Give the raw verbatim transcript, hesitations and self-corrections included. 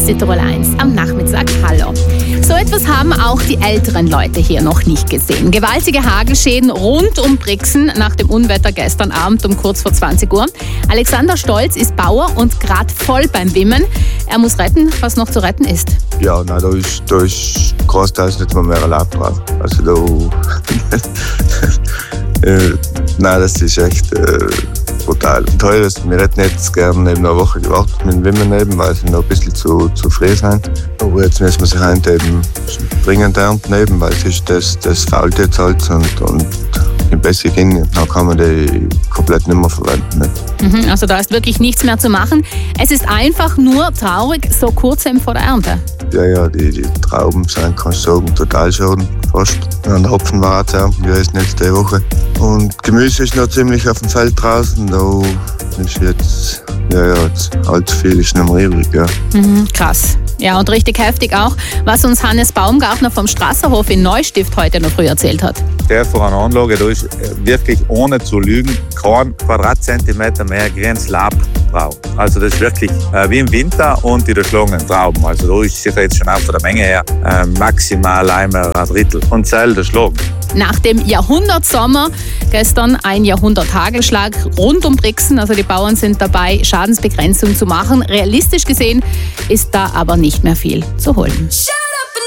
ist die Tirol eins am Nachmittag. Hallo. So etwas haben auch die älteren Leute hier noch nicht gesehen. Gewaltige Hagelschäden rund um Brixen nach dem Unwetter gestern Abend um kurz vor zwanzig Uhr. Alexander Stolz ist Bauer und gerade voll beim Wimmen. Er muss retten, was noch zu retten ist. Ja, nein, da ist, da ist großteils nicht mal mehr erlaubt drauf. Also da... äh, nein, das ist echt äh, brutal. Teuer ist, wir hätten jetzt gerne eben eine Woche gewartet mit dem Wimmen eben, weil sie noch ein bisschen zu, zu früh sind. Aber jetzt müssen wir sich halt eben dringend ernten eben, weil es ist, das, das fällt jetzt halt und, und im besten Ging, dann kann man die komplett nicht mehr verwenden. Mhm, also da ist wirklich nichts mehr zu machen. Es ist einfach nur traurig, so kurz eben vor der Ernte. Ja, ja, die, die Trauben sind, kannst du sagen, total schaden, fast. An der Hopfen war es ernten, wir essen jetzt die Woche. Und Gemüse ist noch ziemlich auf dem Feld draußen, da ist jetzt, ja, ja, jetzt allzu viel ist nicht mehr übrig, ja. Mhm, krass. Ja, und richtig heftig auch, was uns Hannes Baumgartner vom Strasserhof in Neustift heute noch früh erzählt hat. Der von einer Anlage, da ist wirklich ohne zu lügen kein Quadratzentimeter mehr grünes Laub drauf. Also das ist wirklich äh, wie im Winter und die durchschlagenen Trauben. Also da ist sicher jetzt schon auch von der Menge her äh, maximal einmal ein Drittel und Seil durchschlagen. Nach dem Jahrhundertsommer gestern ein Jahrhundert-Hagelschlag rund um Brixen. Also die Bauern sind dabei, Schadensbegrenzung zu machen. Realistisch gesehen ist da aber nicht mehr viel zu holen.